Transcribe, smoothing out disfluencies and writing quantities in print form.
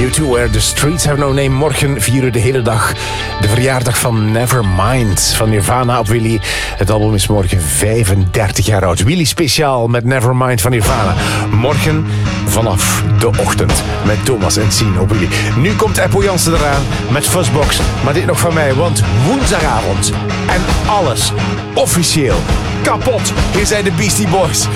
U2 Where the Streets Have No Name. Morgen vieren de hele dag de verjaardag van Nevermind van Nirvana op Willy. Het album is morgen 35 jaar oud. Willy speciaal met Nevermind van Nirvana. Morgen vanaf de ochtend met Thomas en Sien op Willy. Nu komt Eppo Jansen eraan met Fuzzbox. Maar dit nog van mij, want woensdagavond en alles officieel kapot. Hier zijn de Beastie Boys.